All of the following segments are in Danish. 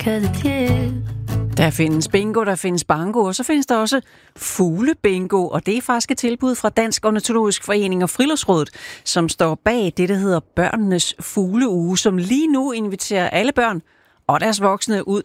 Der findes bingo, der findes bango, og så findes der også fuglebingo, og det er faktisk et tilbud fra Dansk Ornitologisk Forening og Friluftsrådet, som står bag det, der hedder Børnenes Fugleuge, som lige nu inviterer alle børn og deres voksne ud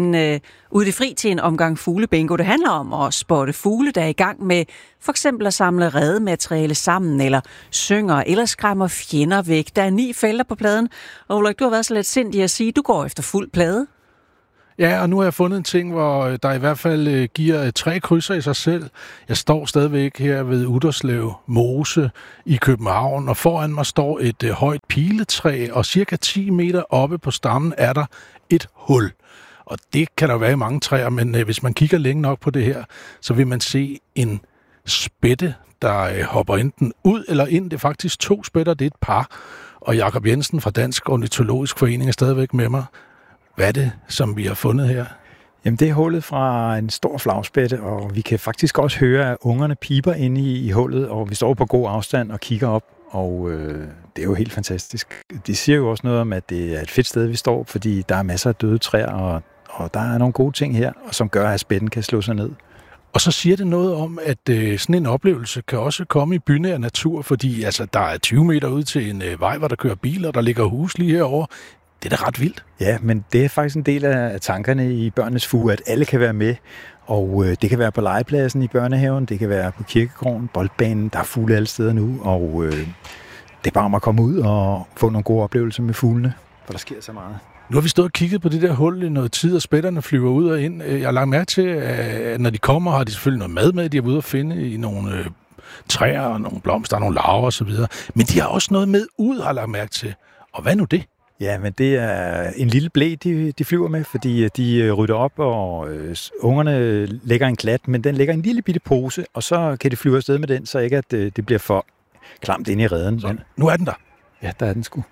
i det fri til en omgang fuglebingo. Det handler om at spotte fugle, der er i gang med for eksempel at samle redemateriale sammen, eller synger, eller skræmmer fjender væk. Der er 9 felter på pladen, og Ulrik, du har været så lidt sindig at sige, at du går efter fuld plade. Ja, og nu har jeg fundet en ting, hvor der i hvert fald giver 3 krydser i sig selv. Jeg står stadigvæk her ved Utterslev Mose i København, og foran mig står et højt piletræ, og cirka 10 meter oppe på stammen er der et hul. Og det kan der være i mange træer, men hvis man kigger længe nok på det her, så vil man se en spætte, der hopper enten ud eller ind. Det er faktisk 2 spætter, det er et par. Og Jakob Jensen fra Dansk Ornitologisk Forening er stadigvæk med mig. Hvad er det, som vi har fundet her? Jamen, det er hullet fra en stor flagspætte, og vi kan faktisk også høre, at ungerne piber inde i hullet, og vi står på god afstand og kigger op, og det er jo helt fantastisk. Det siger jo også noget om, at det er et fedt sted, vi står, fordi der er masser af døde træer, og der er nogle gode ting her, som gør, at spætten kan slå sig ned. Og så siger det noget om, at sådan en oplevelse kan også komme i bynær natur, fordi altså, der er 20 meter ud til en vej, hvor der kører biler, der ligger hus lige herovre. Det er da ret vildt. Ja, men det er faktisk en del af tankerne i Børnenes Fuge, at alle kan være med. Og det kan være på legepladsen i børnehaven, det kan være på kirkegården, boldbanen, der er fugle alle steder nu. Og det er bare om at komme ud og få nogle gode oplevelser med fuglene, for der sker så meget. Nu har vi stået og kigget på det der hul i noget tid, og spætterne flyver ud og ind. Jeg har lagt mærke til, at når de kommer, har de selvfølgelig noget mad med, de er ude at finde i nogle træer og nogle blomster, nogle larver osv. Men de har også noget med ud, har jeg lagt mærke til. Og hvad nu det? Ja, men det er en lille blæ, de flyver med, fordi de rydder op, og ungerne lægger en klat, men den lægger en lille bitte pose, og så kan de flyve afsted med den, så ikke at det bliver for klamt ind i reden. Så, nu er den der. Ja, der er den sgu.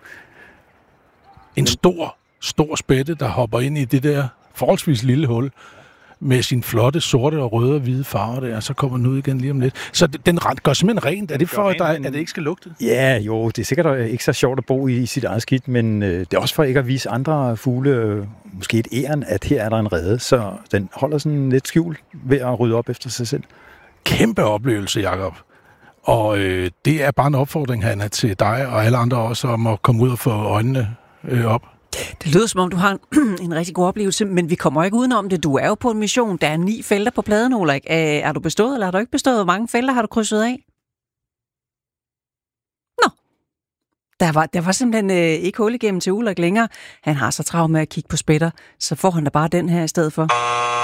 En stor spætte, der hopper ind i det der forholdsvis lille hul, med sin flotte sorte og røde og hvide farver der, og så kommer den ud igen lige om lidt. Så den gør simpelthen rent. Er det for, at det ikke skal lugte? Ja, jo, det er sikkert ikke så sjovt at bo i sit eget skidt, men det er også for ikke at vise andre fugle, måske et æren, at her er der en rede, så den holder sådan lidt skjult ved at rydde op efter sig selv. Kæmpe oplevelse, Jakob. Og det er bare en opfordring, Hanna, til dig og alle andre også, om at komme ud og få øjnene op. Det lyder som om, du har en rigtig god oplevelse, men vi kommer ikke udenom det. Du er jo på en mission. Der er 9 felter på pladen, Ulrik. Er du bestået, eller har du ikke bestået? Hvor mange felter har du krydset af? Nå. Der var simpelthen ikke hul igennem til Ulrik længere. Han har så travlt med at kigge på spætter, så får han da bare den her i stedet for.